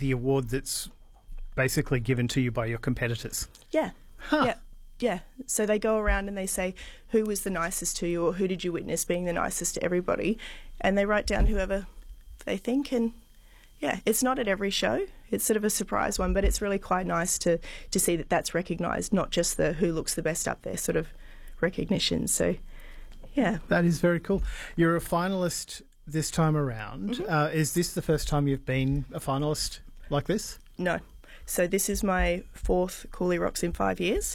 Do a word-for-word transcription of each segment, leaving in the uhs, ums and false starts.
the award that's basically given to you by your competitors. Yeah. Huh. Yeah. Yeah. So they go around and they say, who was the nicest to you, or who did you witness being the nicest to everybody? And they write down whoever they think. And yeah, it's not at every show. It's sort of a surprise one, but it's really quite nice to, to see that that's recognised, not just the who looks the best up there sort of recognition. So, yeah. That is very cool. You're a finalist this time around. Mm-hmm. Uh, is this the first time you've been a finalist like this? No. So this is my fourth Cooley Rocks in five years.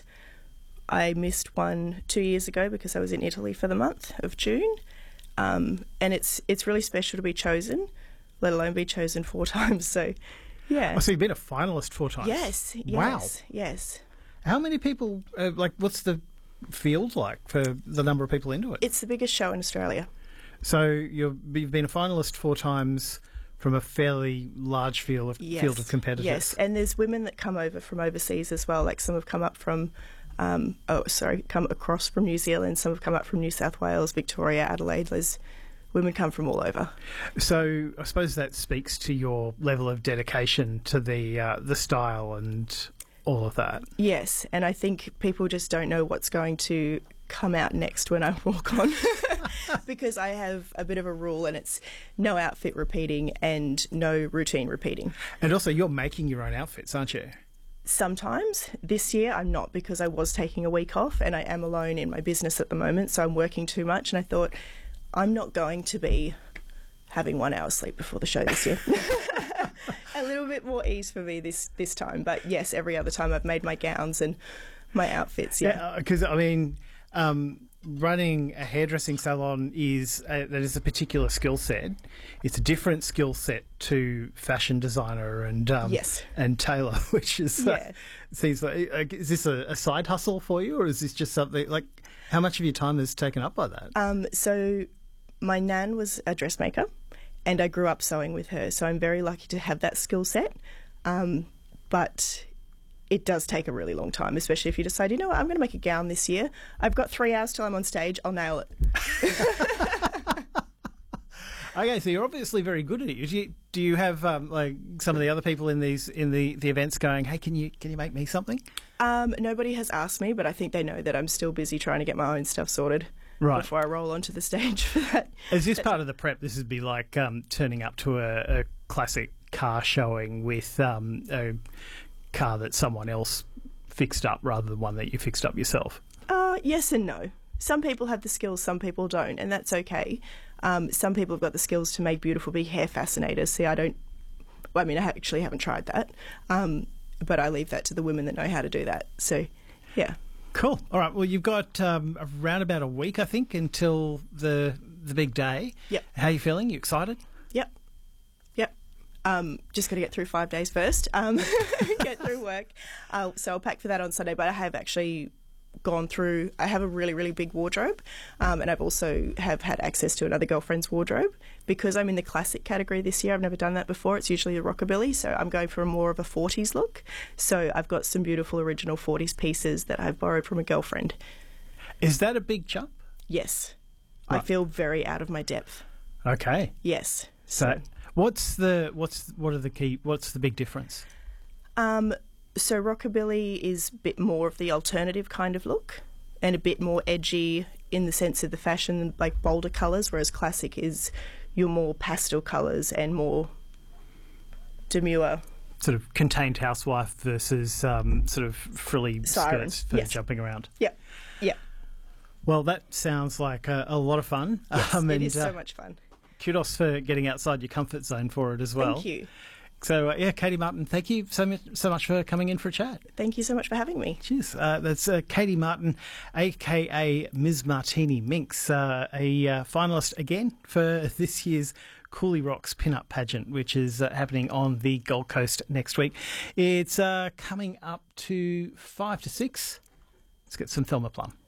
I missed one two years ago because I was in Italy for the month of June. Um, and it's it's really special to be chosen, let alone be chosen four times. So, yeah. Oh, so you've been a finalist four times? Yes. Wow. Yes. Yes. How many people, uh, like, what's the field like for the number of people into it? It's the biggest show in Australia. So you've, you've been a finalist four times from a fairly large field of, Yes. field of competitors. Yes. And there's women that come over from overseas as well. Like some have come up from... Um, oh, sorry, come across from New Zealand. Some have come up from New South Wales, Victoria, Adelaide. There's women come from all over. So I suppose that speaks to your level of dedication to the uh, the style and all of that. Yes, and I think people just don't know what's going to come out next when I walk on because I have a bit of a rule, and it's no outfit repeating and no routine repeating. And also you're making your own outfits, aren't you? Sometimes. This year I'm not, because I was taking a week off and I am alone in my business at the moment, so I'm working too much, and I thought I'm not going to be having one hour sleep before the show this year. A little bit more ease for me this this time, but yes, every other time I've made my gowns and my outfits. Yeah, because yeah, I mean, um, running a hairdressing salon is a, that is a particular skill set. It's a different skill set to fashion designer and um, yes. and tailor, which is yeah. uh, seems like uh, is this a, a side hustle for you, or is this just something like how much of your time is taken up by that? Um, so my nan was a dressmaker, and I grew up sewing with her, so I'm very lucky to have that skill set. Um, but it does take a really long time, especially if you decide, you know what, I'm going to make a gown this year. I've got three hours till I'm on stage. I'll nail it. Okay, so you're obviously very good at it. Do you, do you have um, like some of the other people in these in the, the events going, hey, can you can you make me something? Um, nobody has asked me, but I think they know that I'm still busy trying to get my own stuff sorted right. before I roll onto the stage for that. Is this part of the prep? This would be like um, turning up to a, a classic car showing with um, a car that someone else fixed up rather than one that you fixed up yourself? Uh, yes and no. Some people have the skills, some people don't, and that's okay. Um, some people have got the skills to make beautiful big hair fascinators. See, I don't... Well, I mean, I actually haven't tried that, um, but I leave that to the women that know how to do that. So, yeah. Cool. All right. Well, you've got um, around about a week, I think, until the the big day. Yep. How are you feeling? You excited? Yep. Yep. Um, just got to get through five days first. Um, get through work. Uh, so I'll pack for that on Sunday. But I have actually gone through. I have a really, really big wardrobe, um, and I've also have had access to another girlfriend's wardrobe because I'm in the classic category this year. I've never done that before. It's usually a rockabilly, so I'm going for a more of a forties look. So I've got some beautiful original forties pieces that I've borrowed from a girlfriend. Is that a big jump? Yes. Right. I feel very out of my depth. Okay. Yes. So, So, what's the what's what are the key? What's the big difference? um, so rockabilly is a bit more of the alternative kind of look and a bit more edgy in the sense of the fashion, like bolder colours, whereas classic is your more pastel colours and more demure. Sort of contained housewife versus um, sort of frilly Siren. skirts for Yes. jumping around. Yep. Yep. Well, that sounds like a, a lot of fun. Yes, Um, it and, is uh, so much fun. Kudos for getting outside your comfort zone for it as well. Thank you. So, uh, yeah, Katie Martin, thank you so much, so much for coming in for a chat. Thank you so much for having me. Cheers. Uh, that's uh, Katie Martin, a k a. Miz Martini Minx, uh, a uh, finalist again for this year's Cooley Rocks Pin-Up Pageant, which is uh, happening on the Gold Coast next week. It's uh, coming up to five to six. Let's get some Thelma Plum.